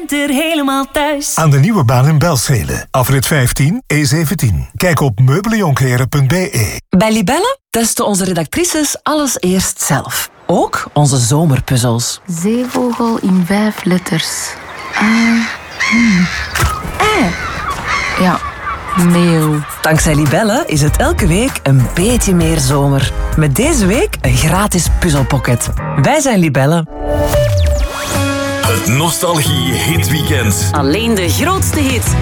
Er helemaal thuis. Aan de nieuwe baan in Belschelen. Afrit 15, E17. Kijk op meubelenjonkeren.be. Bij Libelle testen onze redactrices alles eerst zelf. Ook onze zomerpuzzels. Zeevogel in 5 letters. Ja, meeuw. Dankzij Libelle is het elke week een beetje meer zomer. Met deze week een gratis puzzelpocket. Wij zijn Libelle. Het Nostalgie Hitweekend. Alleen de grootste hits.